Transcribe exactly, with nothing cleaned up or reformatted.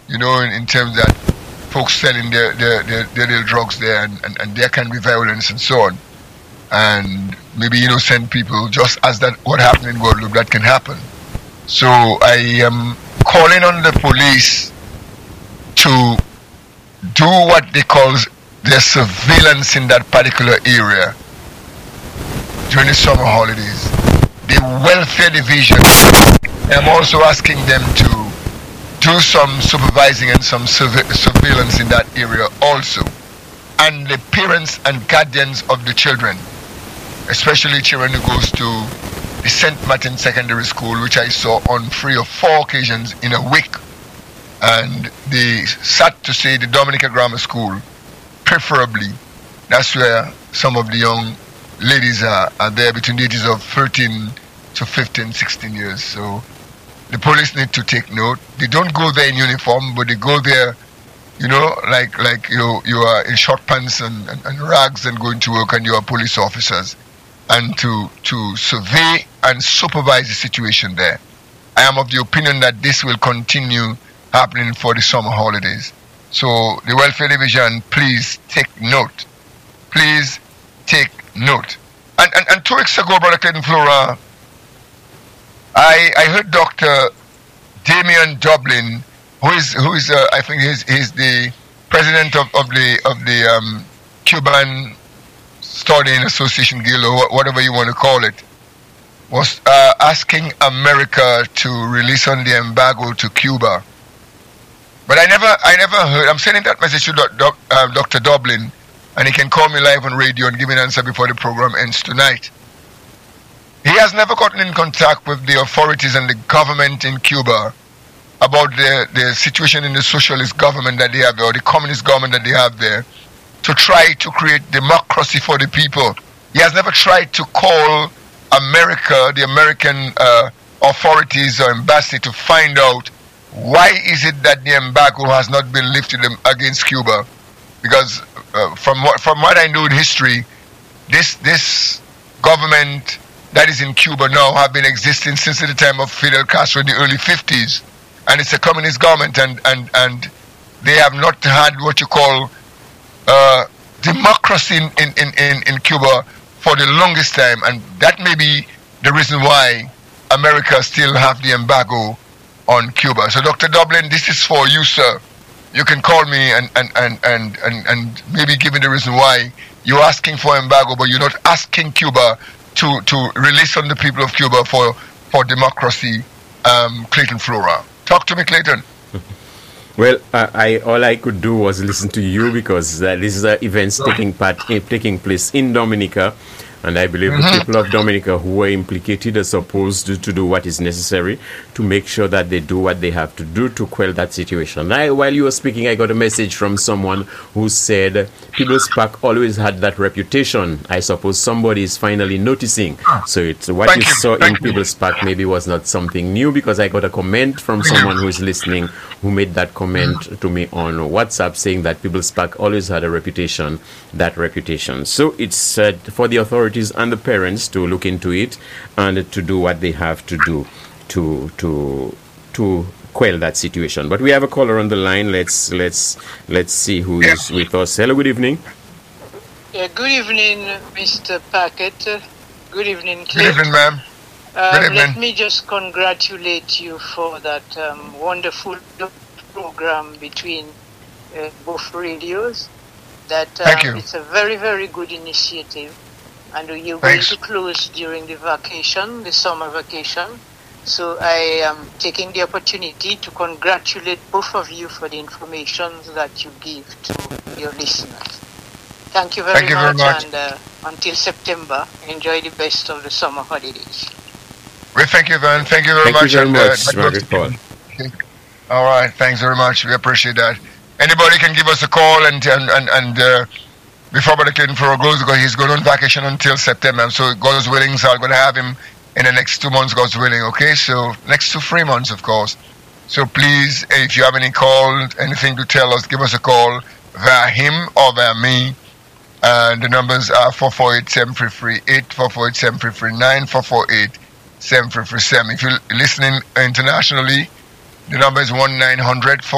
you know, in, in terms that folks selling their, their, their, their little drugs there, and, and, and there can be violence and so on. And maybe innocent people, just as that what happened in Guadeloupe, that can happen. So I am calling on the police to do what they call their surveillance in that particular area during the summer holidays. The welfare division, I'm also asking them to do some supervising and some surve- surveillance in that area also. And the parents and guardians of the children, especially children who goes to the Saint Martin Secondary School, which I saw on three or four occasions in a week. And the sad to say the Dominica Grammar School, preferably, that's where some of the young ladies are, are there between the ages of thirteen to fifteen, sixteen years. So the police need to take note. They don't go there in uniform, but they go there, you know, like like you you are in short pants and, and, and rags and going to work, and you are police officers, and to to survey and supervise the situation there. I am of the opinion that this will continue happening for the summer holidays. So the welfare division, please take note. Please take note. And and, and two weeks ago, Brother Clayton Flora, I I heard Doctor Damian Dublin, who is who is uh, I think he's he's the president of, of the of the um, Cuban Studying Association Guild, or whatever you want to call it, was uh, asking America to release on the embargo to Cuba. But I never, I never heard. I'm sending that message to doc, doc, uh, Doctor Dublin, and he can call me live on radio and give me an answer before the program ends tonight. He has never gotten in contact with the authorities and the government in Cuba about the, the situation in the socialist government that they have there, or the communist government that they have there, to try to create democracy for the people. He has never tried to call America, the American uh, authorities or embassy, to find out why is it that the embargo has not been lifted against Cuba. Because uh, from what from what I know in history, this this government that is in Cuba now have been existing since the time of Fidel Castro in the early fifties, and it's a communist government, and and and they have not had what you call uh, democracy in, in, in, in Cuba for the longest time, and that may be the reason why America still have the embargo on Cuba. So Doctor Dublin, this is for you, sir. You can call me and and, and, and, and and maybe give me the reason why you're asking for embargo, but you're not asking Cuba to, to release on the people of Cuba for, for democracy. um, Clayton Flora. Talk to me, Clayton. Well, uh, I all I could do was listen to you, because uh, this is uh, events taking part uh, taking place in Dominica, and I believe mm-hmm. the people of Dominica who were implicated are supposed to, to do what is necessary to make sure that they do what they have to do to quell that situation. I, while you were speaking, I got a message from someone who said People's Park always had that reputation. I suppose somebody is finally noticing. So it's what Thank you you. saw Thank in People's Park maybe was not something new, because I got a comment from someone who is listening who made that comment to me on WhatsApp, saying that People's Park always had a reputation, that reputation. So it's uh, for the authorities and the parents to look into it and to do what they have to do to to to quell that situation. But we have a caller on the line. Let's let's let's see who is with us. Hello, good evening. Yeah, good evening, Mister Packett. Good evening, Cliff. Good evening, ma'am. Um, Good evening. Let me just congratulate you for that um, wonderful program between uh, both radios. That um, Thank you. It's a very, very good initiative, and you're Thanks. going to close during the vacation, the summer vacation. So I am taking the opportunity to congratulate both of you for the information that you give to your listeners. Thank you very Thank you very much, much. and uh, until September, enjoy the best of the summer holidays. Well, thank you, Van. Thank you very Thank much. you very and, uh, much, that Margaret goes- Paul. All right, thanks very much. We appreciate that. Anybody can give us a call, and and and, and uh, before Brother Clayton Flora goes, because he's going on vacation until September. So God's willing, so I'm going to have him in the next two months, God's willing. Okay, so next two three months, of course. So please, if you have any call, anything to tell us, give us a call via him or via me. And the numbers are four four eight, seven three three, eight, four four eight, seven three three, nine, four four eight, seven three three seven. If you're listening internationally, the number is one nine hundred